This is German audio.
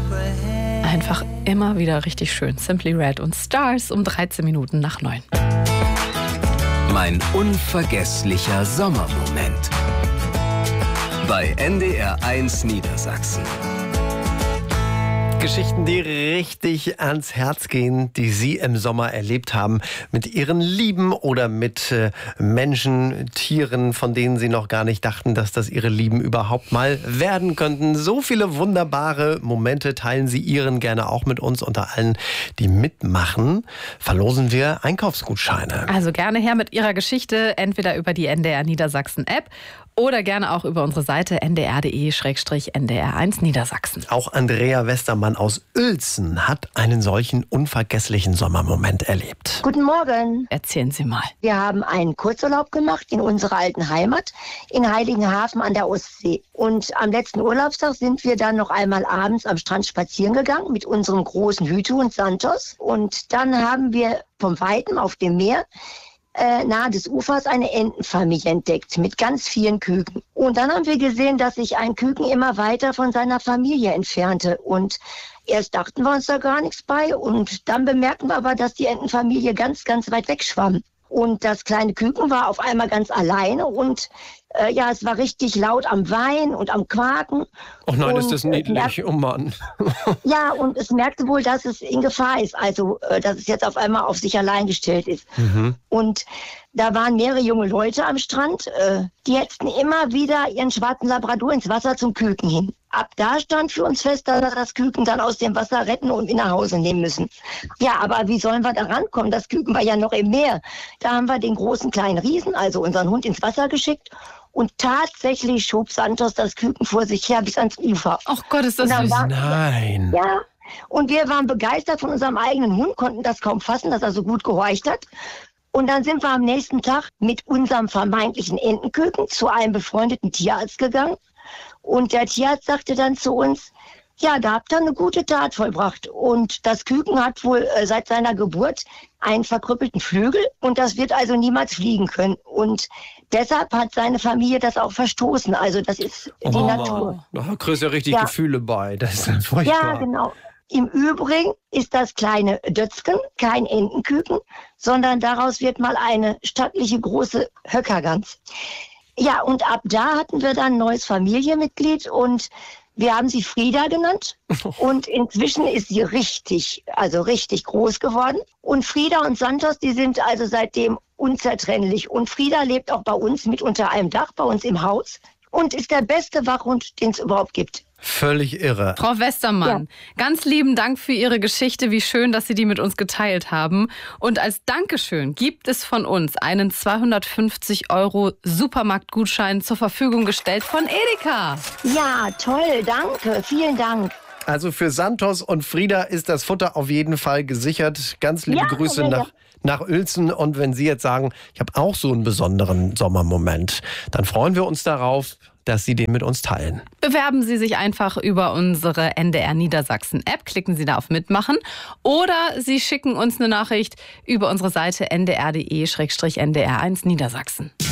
Einfach immer wieder richtig schön. Simply Red und Stars um 13 Minuten nach 9. Mein unvergesslicher Sommermoment. Bei NDR1 Niedersachsen. Geschichten, die richtig ans Herz gehen, die Sie im Sommer erlebt haben, mit Ihren Lieben oder mit Menschen, Tieren, von denen Sie noch gar nicht dachten, dass das Ihre Lieben überhaupt mal werden könnten. So viele wunderbare Momente teilen Sie Ihren gerne auch mit uns. Unter allen, die mitmachen, verlosen wir Einkaufsgutscheine. Also gerne her mit Ihrer Geschichte, entweder über die NDR Niedersachsen App oder gerne auch über unsere Seite ndr.de/ndr1 Niedersachsen. Auch Andrea Westermann aus Uelzen hat einen solchen unvergesslichen Sommermoment erlebt. Guten Morgen. Erzählen Sie mal. Wir haben einen Kurzurlaub gemacht in unserer alten Heimat in Heiligenhafen an der Ostsee. Und am letzten Urlaubstag sind wir dann noch einmal abends am Strand spazieren gegangen mit unserem großen Hütehund Santos. Und dann haben wir vom Weiten auf dem Meer nahe des Ufers eine Entenfamilie entdeckt mit ganz vielen Küken. Und dann haben wir gesehen, dass sich ein Küken immer weiter von seiner Familie entfernte. Und erst dachten wir uns da gar nichts bei. Und dann bemerkten wir aber, dass die Entenfamilie ganz, ganz weit weg schwamm. Und das kleine Küken war auf einmal ganz alleine und es war richtig laut am Weinen und am Quaken. Oh nein, ist das niedlich, oh Mann. Ja, und es merkte wohl, dass es in Gefahr ist, also dass es jetzt auf einmal auf sich allein gestellt ist. Mhm. Und da waren mehrere junge Leute am Strand, die hetzten immer wieder ihren schwarzen Labrador ins Wasser zum Küken hin. Ab da stand für uns fest, dass wir das Küken dann aus dem Wasser retten und nach Hause nehmen müssen. Ja, aber wie sollen wir da rankommen? Das Küken war ja noch im Meer. Da haben wir den großen kleinen Riesen, also unseren Hund, ins Wasser geschickt. Und tatsächlich schob Santos das Küken vor sich her bis ans Ufer. Ach Gott, ist das süß. Nein. Ja, und wir waren begeistert von unserem eigenen Hund, konnten das kaum fassen, dass er so gut gehorcht hat. Und dann sind wir am nächsten Tag mit unserem vermeintlichen Entenküken zu einem befreundeten Tierarzt gegangen. Und der Tierarzt sagte dann zu uns, ja, da habt ihr eine gute Tat vollbracht. Und das Küken hat wohl seit seiner Geburt einen verkrüppelten Flügel und das wird also niemals fliegen können. Und deshalb hat seine Familie das auch verstoßen. Also das ist die Natur. Da kriegst du ja richtig Gefühle bei. Das ist dann furchtbar. Ja, genau. Im Übrigen ist das kleine Dötzken kein Entenküken, sondern daraus wird mal eine stattliche große Höckergans. Ja, und ab da hatten wir dann ein neues Familienmitglied und wir haben sie Frieda genannt. Und inzwischen ist sie richtig groß geworden. Und Frieda und Santos, die sind also seitdem unzertrennlich. Und Frieda lebt auch bei uns mit unter einem Dach, bei uns im Haus und ist der beste Wachhund, den es überhaupt gibt. Völlig irre. Frau Westermann, ganz lieben Dank für Ihre Geschichte. Wie schön, dass Sie die mit uns geteilt haben. Und als Dankeschön gibt es von uns einen 250 € Supermarktgutschein zur Verfügung gestellt von Edeka. Ja, toll, danke, vielen Dank. Also für Santos und Frieda ist das Futter auf jeden Fall gesichert. Ganz liebe Grüße nach Uelzen. Und wenn Sie jetzt sagen, ich habe auch so einen besonderen Sommermoment, dann freuen wir uns darauf, dass Sie den mit uns teilen. Bewerben Sie sich einfach über unsere NDR Niedersachsen App. Klicken Sie da auf Mitmachen. Oder Sie schicken uns eine Nachricht über unsere Seite ndr.de/ndr1 Niedersachsen.